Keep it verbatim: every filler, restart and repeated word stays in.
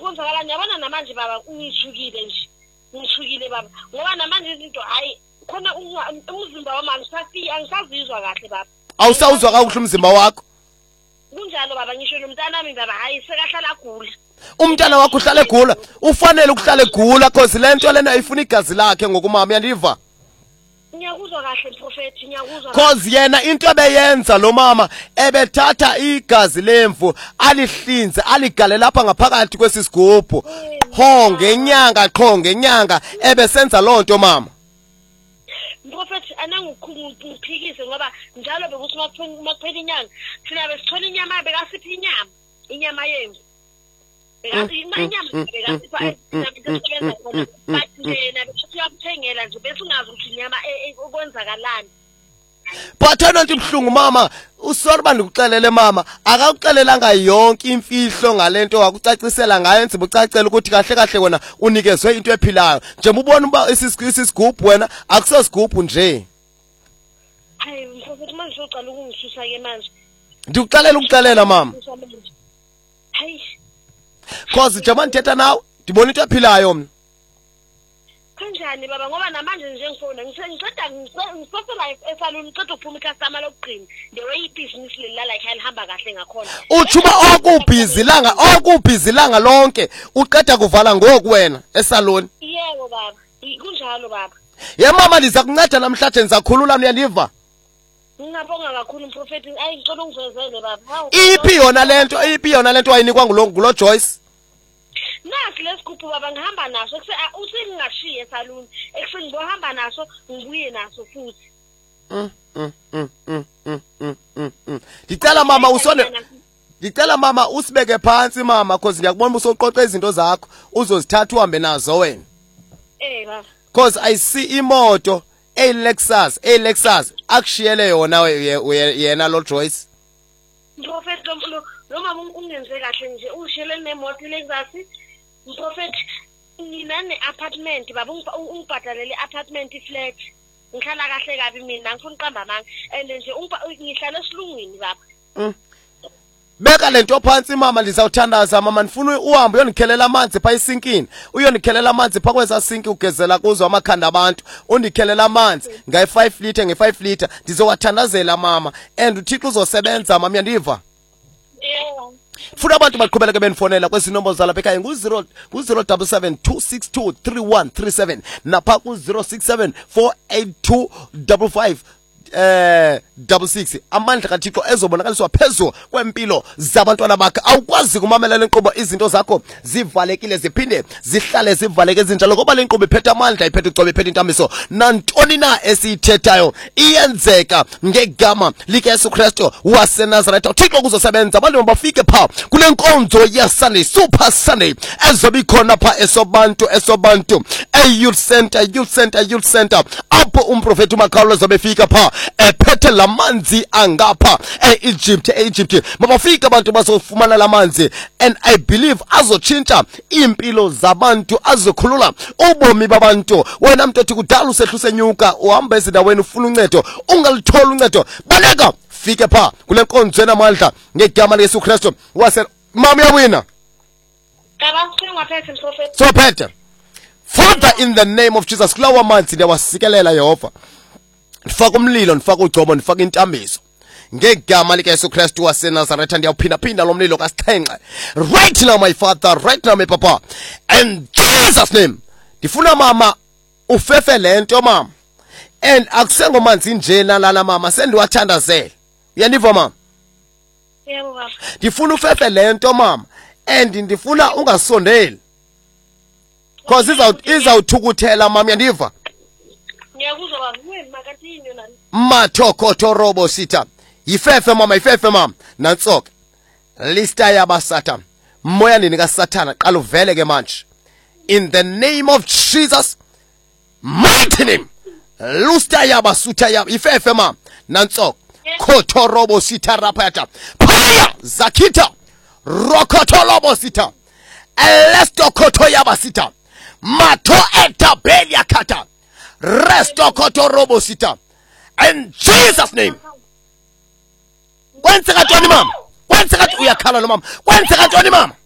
konzakalani yabona namanje baba ungithukile nje ngithukile baba ngoba namanje izinto hayi khona umzimba wami angisafi angisazizwa kahle baba awusawuzwa kakuhle umzimba wakho kunjalo baba ngisho nomntana wami baba hayi sekahlala gula umntana wakho uhlale gula ufanele ukuhlale gula cause lento lena ayifuna igazi lakhe ngokumama yandiva ngiyakuzwa kahle prophet ngiyakuzwa cause yena into ebeyenza lo mama ebethatha igazi lemvu alihlinze aligale lapha ngaphakathi kwesisigubhu ho ngenyanga qho ngenyanga ebesenza lonto mama prophet anangiphikise ngoba njalo bekuthi makuphela inyanga thina besithola inyama bekasiphi inyama inyama yemvu bekathi inyama bekasipha isebenza khona bathi yena besiyabthengela nje bese ungazi ukuthi inyama okwenzakalani but anonto ibhlungu mama usori bani ukuxelele mama akakuxelelanga yonke imfihlo ngalento wakucacisela ngayo enzibe ucacela ukuthi kahle kahle wena unikezwe into ephilayo nje ubona uba isisigubhu wena akusesigubhu nje hayi mfowethu manje uqala ukungisusa ke manje ndikuxelela ukuxelela mama hayi cause nje mandithetha nawe ndibona into ephilayo mina kanjani baba ngoba namanje nje ngifona ngiceda ngisofela esalon ngiceda ukuphuma icustomer lokugcina the way ibusiness lelala like alihamba kahle ngakhona uchuba okubhizi langa okubhizi langa lonke uqeda kuvala ngoku wena esalon yebo baba kunjalo baba ye mama liza kunceda namhlanje nizakhulula uyaniva ngingabonga kakhulu umprofeti ayi ngicela ungizwezele baba iphi yona lento iphi yona lento wayinikwa ngulo Joyce nasi lesigubhu baba ngihamba naso uthi ngingashiye esalon ekuseni ngibohamba naso ngibuye naso futhi mm mm mm mm ngicela mama usone ngicela mama usibeke phansi mama cause ngiyakubona usoqoqa izinto zakho uzozithatha uhambe nazo wena eh baba cause I see imoto e Lexus e Lexus akushiyele yona yena lo Joyce Prophet lo noma ungenze kahle nje ushiyele nemoto Lexus Prophet nginane apartment baba ungibhadalele apartment flat ngikhala kahle kabi mina ngifuna uqamba manga and nje ngihlala esilungwini baba beka lento phansi mama lizawuthandaza mama nifuna uhambe uyonikhelela amanzi pha isinkini uyonikhelela amanzi pha kweza sinki ugezela kuzo amakhanda abantu unikhelela amanzi ngayi five liter nge five liter ndizowathandazela mama and uThixo uzosebenza mama yandiva yeah funa abantu baqhubeleke benifonela kwezi nombolo zalapha ekhaya ngu zero ngu zero seven seven two six two three one three seven napha ku zero six seven four eight two five five eh double six amandla kaThixo ezobonakaliswa phezulu kwempilo zabantwana bakhe awukwazi kumamela lenkqubo izinto zakho zivalekile ziphinde zihlale zivaleke ezinjalo ngoba lenkqubo iphethe amandla iphethe ucobe iphethe intamiso nantoni na esiyithethayo iyenzeka ngegama lika Yesu Kristu waseNazaretha uThixo kuzosebenza abantu bafike pha kule nkonzo ya Sunday Super Sunday ezobe ikhona pha esobantu esobantu e youth center youth center youth center apho umprofeti uMakhawulo zobe fika pha ephethe lamanzi angapha eEgypt eEgypt mabafika abantu bazofumana lamanzi and I believe azotshintsha impilo zabantu azokhulula ubomi babantu wena mntu othi kudala usehluse nyuka uhamba ezindaweni ufuna uncedo ungalithola uncedo baleka fike pha kule nkonzo enamandla ngegama leYesu Kristu wase mama yawina baba singaphethe mfowethu so phethe Father in the name of Jesus kulawa manzi ndiyawasikelela Yehova ndifaka umlilo ndifaka ugcobo ndifaka intambiso ngegama lika Yesu Kristu waseNazaretha ndiyawuphinda phinda lo mlilo kasixhenxe right now my Father right now my Papa in Jesus name ndifuna mama ufefe lento mama and akusengomanzi nje nalana mama sendiwathandazela uyaniva mama yebo baba ndifuna ufefe lento mama and ndifuna ungasondeli cause izawuthukuthela mama yandiva ngiyakuzwa baba wena makatini yona mathokotho robo sita yifefe mama yifefe mama nantsoke lista yabasatha moya ndini kaSathana qala uvele ke manje in the name of Jesus mighty name lusta yabasutha yaba yifefe mama nantsoke khotho robo sita rapata phaya zakita rokotho robo sita elesto khotho yabasita matho etabelia kata resto koto robo sita in Jesus name kwenzeka ntoni mama kwenzeka uyakhala lo mama kwenzeka ntoni mama